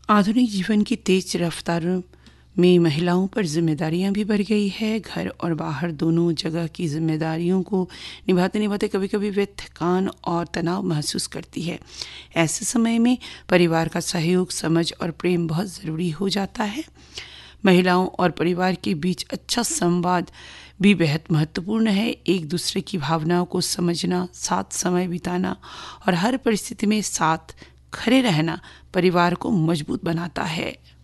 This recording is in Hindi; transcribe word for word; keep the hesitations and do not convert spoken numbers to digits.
आधुनिक जीवन की तेज रफ्तार में महिलाओं पर जिम्मेदारियां भी बढ़ गई है। घर और बाहर दोनों जगह की जिम्मेदारियों को निभाते निभाते कभी कभी वे थकान और तनाव महसूस करती है। ऐसे समय में परिवार का सहयोग, समझ और प्रेम बहुत ज़रूरी हो जाता है। महिलाओं और परिवार के बीच अच्छा संवाद भी बेहद महत्वपूर्ण है। एक दूसरे की भावनाओं को समझना, साथ समय बिताना और हर परिस्थिति में साथ खड़े रहना परिवार को मजबूत बनाता है।